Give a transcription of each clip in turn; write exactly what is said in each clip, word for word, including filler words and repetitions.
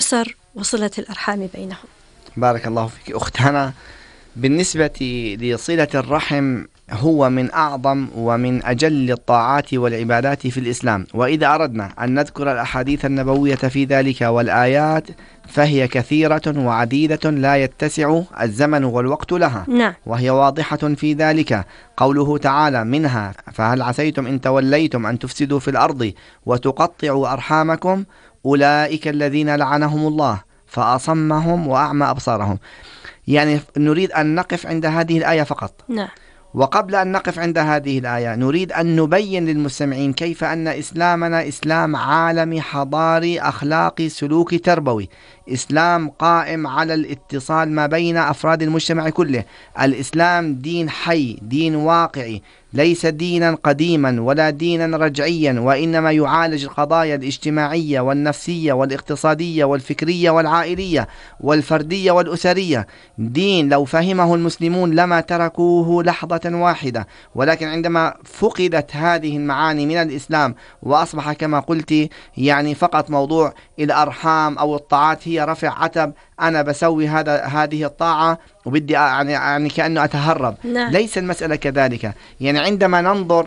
الأسر وصلة الأرحام بينهم. بارك الله فيك أخت هنا. بالنسبة لصلة الرحم هو من أعظم ومن أجل الطاعات والعبادات في الإسلام، وإذا أردنا أن نذكر الأحاديث النبوية في ذلك والآيات فهي كثيرة وعديدة لا يتسع الزمن والوقت لها. نعم. وهي واضحة في ذلك قوله تعالى منها فهل عسيتم إن توليتم أن تفسدوا في الأرض وتقطعوا أرحامكم أولئك الذين لعنهم الله فأصمهم وأعمى أبصارهم. يعني نريد أن نقف عند هذه الآية فقط. نعم. وقبل أن نقف عند هذه الآية نريد أن نبين للمستمعين كيف أن إسلامنا إسلام عالمي حضاري أخلاقي سلوكي تربوي، إسلام قائم على الاتصال ما بين أفراد المجتمع كله. الإسلام دين حي، دين واقعي، ليس دينا قديما ولا دينا رجعيا، وإنما يعالج القضايا الاجتماعية والنفسية والاقتصادية والفكرية والعائلية والفردية والأسرية. دين لو فهمه المسلمون لما تركوه لحظة واحدة، ولكن عندما فقدت هذه المعاني من الإسلام وأصبح كما قلت يعني فقط موضوع الأرحام أو الطاعات هي رفع عتب، أنا بسوي هذا هذه الطاعة وبدي يعني, يعني كأنه أتهرب. نعم. ليس المسألة كذلك. يعني عندما ننظر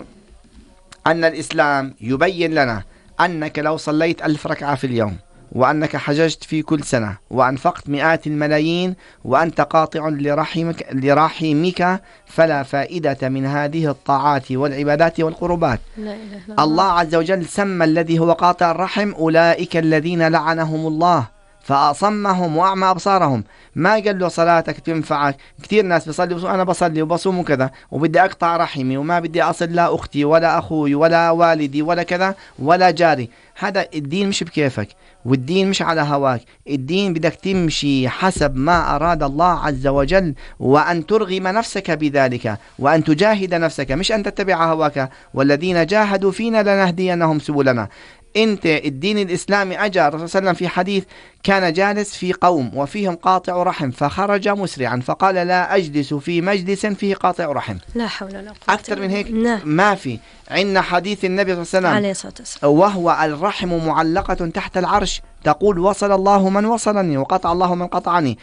أن الإسلام يبين لنا أنك لو صليت ألف ركعة في اليوم، وأنك حججت في كل سنة، وأنفقت مئات الملايين، وأنت قاطع لرحمك, لرحمك فلا فائدة من هذه الطاعات والعبادات والقربات. لا إله إلا الله. الله عز وجل سمى الذي هو قاطع الرحم أولئك الذين لعنهم الله فأصمهم وأعمى أبصارهم. ما قال له صلاتك تنفعك. كثير ناس بيصلي أنا بصلي وبصوم وكذا وبدي أقطع رحمي وما بدي أصل لا أختي ولا أخوي ولا والدي ولا كذا ولا جاري. هذا الدين مش بكيفك، والدين مش على هواك. الدين بدك تمشي حسب ما أراد الله عز وجل، وأن ترغم نفسك بذلك، وأن تجاهد نفسك، مش أن تتبع هواك. والذين جاهدوا فينا لنهدينهم سبلنا. انت الدين الإسلامي أجا الرسول صلى الله عليه وسلم في حديث كان جالس في قوم وفيهم قاطع رحم فخرج مسرعا فقال لا أجلس في مجلس فيه قاطع رحم. لا حول ولا قوة. أكثر من هيك نعم. ما في. عندنا حديث النبي صلى الله عليه عليه الصلاة والسلام وهو الرحم معلقة تحت العرش تقول وصل الله من وصلني وقطع الله من قطعني.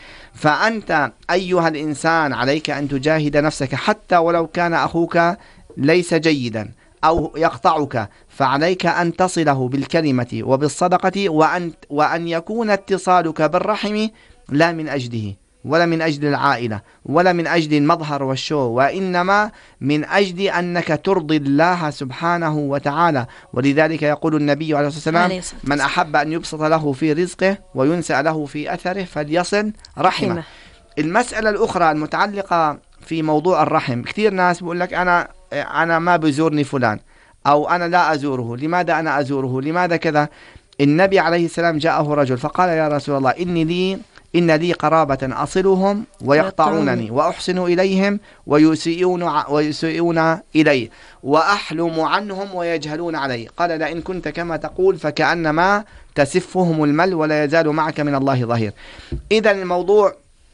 فأنت أيها الإنسان عليك أن تجاهد نفسك حتى ولو كان أخوك ليس جيدا أو يقطعك، فعليك أن تصله بالكلمة وبالصدقة، وأن, وأن يكون اتصالك بالرحم لا من أجله ولا من أجل العائلة ولا من أجل المظهر والشو، وإنما من أجل أنك ترضي الله سبحانه وتعالى. ولذلك يقول النبي عليه الصلاة والسلام من أحب أن يبسط له في رزقه وينسأ له في أثره فليصل رحمه. المسألة الأخرى المتعلقة في موضوع الرحم، كثير ناس بيقول لك أنا أنا ما بزورني فلان أو أنا لا أزوره، لماذا أنا أزوره، لماذا كذا. النبي عليه السلام جاءه رجل فقال يا رسول الله إني لي إن لي قرابة أصلهم ويقطعونني وأحسن إليهم ويسيئون, ويسيئون إلي وأحلم عنهم ويجهلون علي. قال لئن كنت كما تقول فكأنما تسفهم المل ولا يزال معك من الله ظهير. إذا الموضوع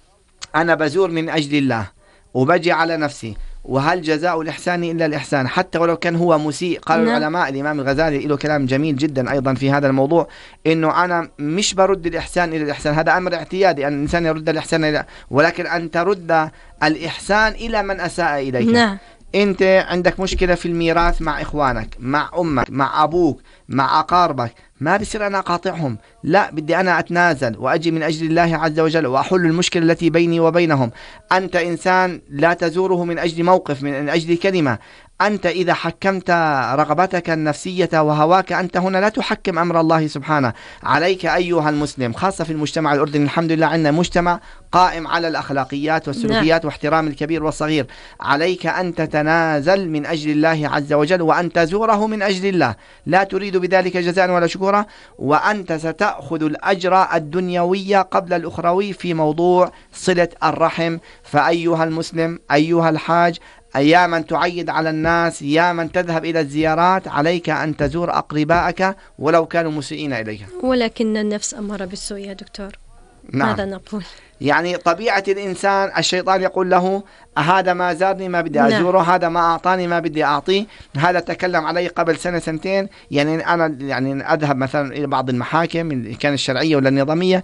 أنا بزور من أجل الله وبجي على نفسي، وهل جزاء الإحسان إلا الإحسان حتى ولو كان هو مسيء. قال نعم. العلماء الإمام الغزالي له كلام جميل جدا أيضا في هذا الموضوع، إنه أنا مش برد الإحسان إلى الإحسان، هذا أمر اعتيادي أن الإنسان يرد الإحسان إلى، ولكن أن ترد الإحسان إلى من أساء إليك. نعم. أنت عندك مشكلة في الميراث مع إخوانك، مع أمك، مع أبوك، مع أقاربك، ما بصير أنا أقاطعهم، لا بدي أنا أتنازل وأجي من أجل الله عز وجل وأحل المشكلة التي بيني وبينهم. أنت إنسان لا تزوره من أجل موقف، من أجل كلمة. أنت إذا حكمت رغبتك النفسية وهواك أنت هنا لا تحكم أمر الله سبحانه. عليك أيها المسلم خاصة في المجتمع الأردني، الحمد لله عندنا مجتمع قائم على الأخلاقيات والسلوكيات واحترام الكبير والصغير. عليك أن تتنازل من أجل الله عز وجل وأن تزوره من أجل الله، لا تريد بذلك جزاء ولا شكورا، وأنت ستأخذ الأجر الدنيوي قبل الأخروي في موضوع صلة الرحم. فأيها المسلم أيها الحاج يا من تعيد على الناس، يا من تذهب إلى الزيارات، عليك أن تزور أقربائك ولو كانوا مسيئين إليك. ولكن النفس أمارة بالسوء يا دكتور. نعم. ماذا نقول؟ يعني طبيعة الإنسان الشيطان يقول له هذا ما زارني ما بدي أزوره. نعم. هذا ما أعطاني ما بدي أعطيه. هذا تكلم علي قبل سنة سنتين، يعني أنا يعني أذهب مثلا إلى بعض المحاكم اللي كانت الشرعية ولا النظامية